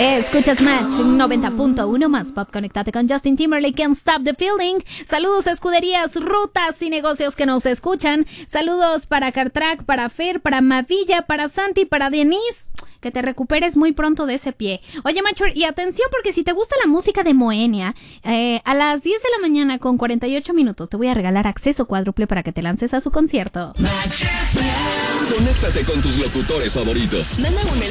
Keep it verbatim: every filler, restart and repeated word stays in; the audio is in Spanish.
Escuchas Match noventa punto uno más Pop. Conectate con Justin Timberlake, Can't Stop the Feeling. Saludos a escuderías, rutas y negocios que nos escuchan. Saludos para Cartrack, para Fer, para Mavilla, para Santi, para Denise. Que te recuperes muy pronto de ese pie. Oye, macho, y atención, porque si te gusta la música de Moenia, eh, a las diez de la mañana con cuarenta y ocho minutos te voy a regalar acceso cuádruple para que te lances a su concierto. Conéctate con tus locutores favoritos. Manda un